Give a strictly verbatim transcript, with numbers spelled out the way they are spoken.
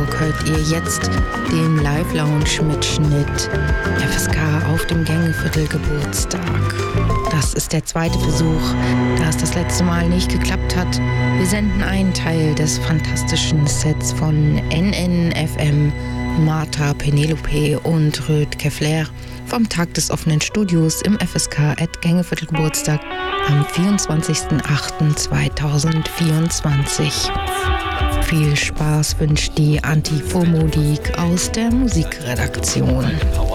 Hamburg hört ihr jetzt den Live-Lounge-Mitschnitt F S K auf dem Gängeviertel Geburtstag. Das ist der zweite Versuch, da es das letzte Mal nicht geklappt hat. Wir senden einen Teil des fantastischen Sets von N N F M, Martha, Penelope und Röd Kefler vom Tag des offenen Studios im F S K at Gängeviertel Geburtstag am vierundzwanzigsten achten zweitausendvierundzwanzig. Viel Spaß wünscht die Antifomodik aus der Musikredaktion.